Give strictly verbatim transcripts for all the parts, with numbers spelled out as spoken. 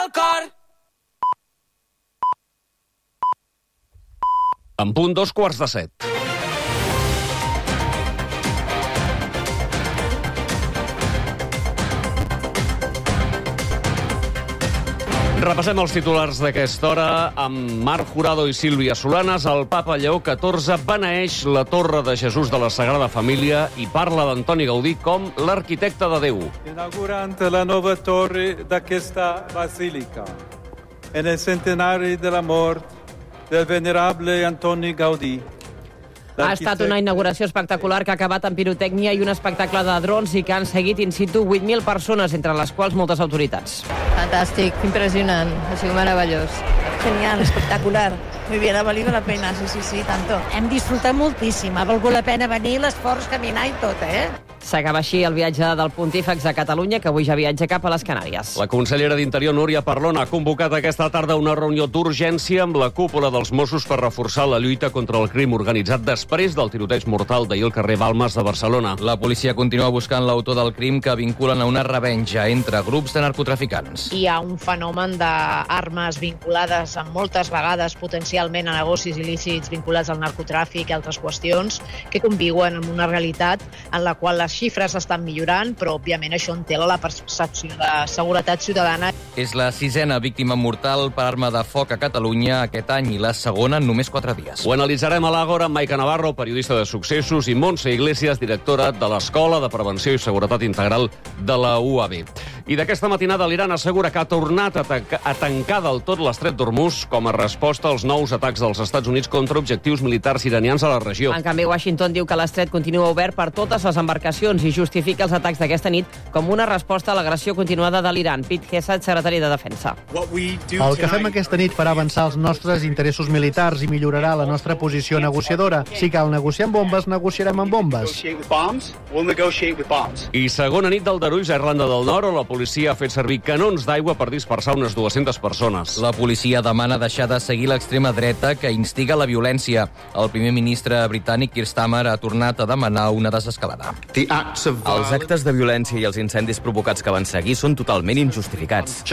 el cor. En punt, dos quarts de set. Repassem els titulars d'aquesta hora amb Marc Jurado i Sílvia Solanes. El papa Lleó catorze beneeix la Torre de Jesús de la Sagrada Família i parla d'Antoni Gaudí com l'arquitecte de Déu. Inaugurant la nova torre d'aquesta basílica, en el centenari de la mort del venerable Antoni Gaudí. Ha estat una inauguració espectacular que ha acabat amb pirotècnia i un espectacle de drons i que han seguit in situ vuit mil persones, entre les quals moltes autoritats. Fantàstic, impressionant, ha sigut meravellós. Genial, espectacular. Muy bien, ha valido la pena, sí, sí, sí, tanto. Hem disfrutat moltíssim, ha valgut la pena venir, l'esforç, caminar i tot, eh? S'acaba així el viatge del Pontífex a Catalunya, que avui ja viatja cap a les Canàries. La consellera d'Interior, Núria Parlon, ha convocat aquesta tarda una reunió d'urgència amb la cúpula dels Mossos per reforçar la lluita contra el crim organitzat després del tiroteig mortal d'ahir al carrer Balmes de Barcelona. La policia continua buscant l'autor del crim que vinculen a una revenja entre grups de narcotraficants. Hi ha un fenomen d'armes vinculades amb moltes vegades potencialment a negocis il·lícits vinculats al narcotràfic i altres qüestions que conviuen amb una realitat en la qual les xifres estan millorant, però òbviament això entela la percepció de seguretat ciutadana. És la sisena víctima mortal per arma de foc a Catalunya aquest any i la segona en només quatre dies. Ho analitzarem a l'Àgora amb Maica Navarro, periodista de Successos, i Montse Iglesias, directora de l'Escola de Prevenció i Seguretat Integral de la U A B. I d'aquesta matinada l'Iran assegura que ha tornat a, a tancar del tot l'estret d'Hormuz com a resposta als nous atacs dels Estats Units contra objectius militars iranians a la regió. En canvi, Washington diu que l'estret continua obert per totes les embarcacions i justifica els atacs d'aquesta nit com una resposta a l'agressió continuada de l'Iran. Pete Hegseth, secretari de Defensa. El que fem aquesta nit farà avançar els nostres interessos militars i millorarà la nostra posició negociadora. Si cal negociar amb bombes, negociarem amb bombes. I segona nit d'aldarulls a Irlanda del Nord, on la policia ha fet servir canons d'aigua per dispersar unes dues-centes persones. La policia demana deixar de seguir l'extrema dreta que instiga la violència. El primer ministre britànic, Keir Starmer, ha tornat a demanar una desescalada. Els actes de violència i els incendis provocats que van seguir són totalment injustificats.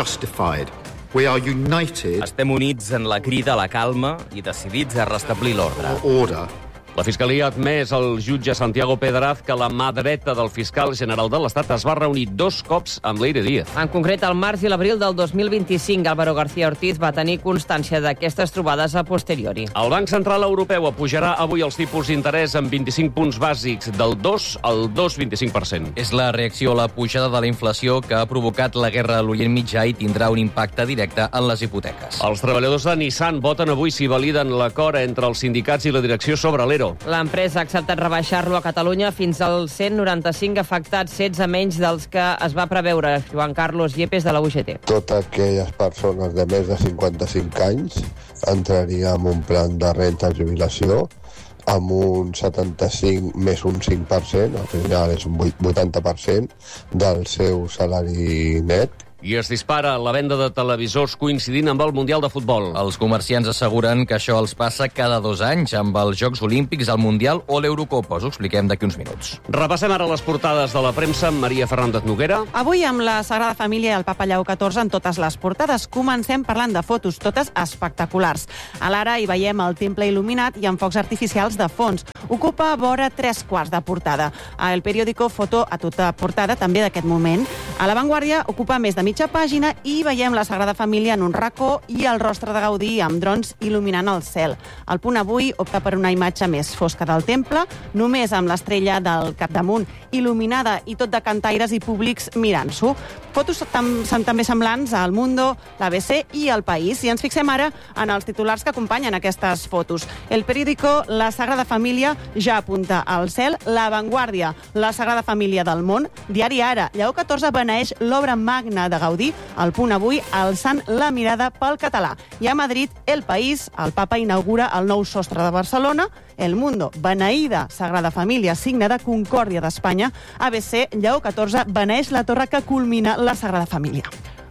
Estem units en la crida a la calma i decidits a restablir l'ordre. La Fiscalia ha admès al jutge Santiago Pedraz que la mà dreta del fiscal general de l'Estat es va reunir dos cops amb Leire Díaz. En concret, al març i l'abril del dos mil vint-i-cinc, Álvaro García Ortiz va tenir constància d'aquestes trobades a posteriori. El Banc Central Europeu apujarà avui els tipus d'interès en vint-i-cinc punts bàsics, del dos al dos coma vint-i-cinc per cent. És la reacció a la pujada de la inflació que ha provocat la guerra a l'Orient Mitjà i tindrà un impacte directe en les hipoteques. Els treballadors de Nissan voten avui si validen l'acord entre els sindicats i la direcció sobre l'E R O. L'empresa ha acceptat rebaixar-lo a Catalunya fins als cent noranta-cinc afectats, setze menys dels que es va preveure. Joan Carlos Yepes, de la U G T. Totes aquelles persones de més de cinquanta-cinc anys entraria en un plan de renta de jubilació amb un setanta-cinc més un cinc per cent, al final és un vuitanta per cent del seu salari net. I es dispara la venda de televisors coincidint amb el Mundial de Futbol. Els comerciants asseguren que això els passa cada dos anys amb els Jocs Olímpics, el Mundial o l'Eurocopa. Us ho expliquem d'aquí uns minuts. Repassem ara les portades de la premsa amb Maria Fernández Noguera. Avui amb la Sagrada Família i el Papa Lleó catorze en totes les portades. Comencem parlant de fotos, totes espectaculars. A l'ara hi veiem el temple il·luminat i amb focs artificials de fons. Ocupa vora tres quarts de portada. A El Periódico, foto a tota portada, també d'aquest moment. A La Vanguardia ocupa més de mitja pàgina i veiem la Sagrada Família en un racó i el rostre de Gaudí amb drons il·luminant el cel. El Punt Avui opta per una imatge més fosca del temple, només amb l'estrella del capdamunt il·luminada i tot de cantaires i públics mirant-s'ho. Fotos tam també semblants al Mundo, l'A B C i El País. I ens fixem ara en els titulars que acompanyen aquestes fotos. El Periódico, la Sagrada Família ja apunta al cel. La Vanguardia, la Sagrada Família del món. Diari Ara, Lleó catorze beneeix l'obra magna de Gaudí. El Punt Avui, alçant la mirada pel català. I a Madrid, El País, el papa inaugura el nou sostre de Barcelona. El Mundo, beneïda Sagrada Família, signe de concòrdia d'Espanya. A B C, Lleó catorze beneeix la torre que culmina la Sagrada Família.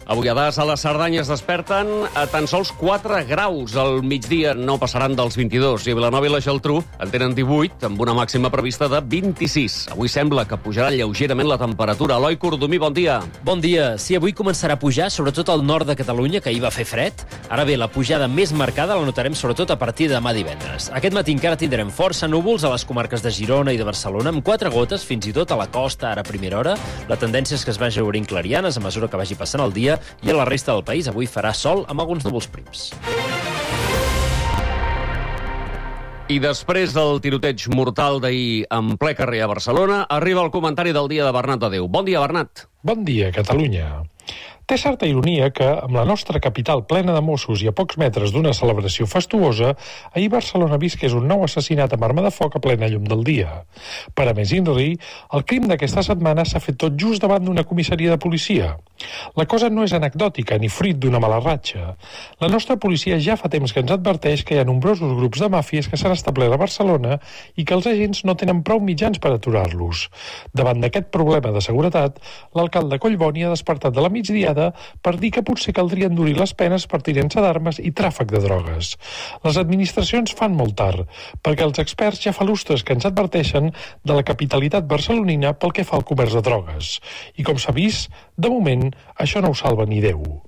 Avui a Das, a la Cerdanya es desperten a tan sols quatre graus. Al migdia no passaran dels vint-i-dos. I a Vilanova i la Geltrú en tenen divuit, amb una màxima prevista de vint-i-sis. Avui sembla que pujarà lleugerament la temperatura. Eloi Cordomí, bon dia. Bon dia. Sí, avui començarà a pujar, sobretot al nord de Catalunya, que ahir va fer fred. Ara bé, la pujada més marcada la notarem sobretot a partir de demà divendres. Aquest matí encara tindrem força núvols a les comarques de Girona i de Barcelona, amb quatre gotes, fins i tot a la costa, ara a primera hora. La tendència és que es vagi obrint clarianes a mesura que vagi passant el dia, i a la resta del país avui farà sol amb alguns núvols prims. I després del tiroteig mortal d'ahir en ple carrer a Barcelona, arriba el comentari del dia de Bernat de Déu. Bon dia, Bernat. Bon dia, Catalunya. Té certa ironia que, amb la nostra capital plena de Mossos i a pocs metres d'una celebració fastuosa, ahir Barcelona visqués un nou assassinat amb arma de foc a plena llum del dia. Per a més inri, el crim d'aquesta setmana s'ha fet tot just davant d'una comissaria de policia. La cosa no és anecdòtica ni fruit d'una mala ratxa. La nostra policia ja fa temps que ens adverteix que hi ha nombrosos grups de màfies que s'han establert a Barcelona i que els agents no tenen prou mitjans per aturar-los. Davant d'aquest problema de seguretat, l'alcalde Collboni ha despertat de la migdiada per dir que potser caldria endurir les penes per tinença d'armes i tràfic de drogues. Les administracions fan molt tard, perquè els experts ja fa lustres que ens adverteixen de la capitalitat barcelonina pel que fa al comerç de drogues. I com s'ha vist, de moment, això no ho salva ni Déu.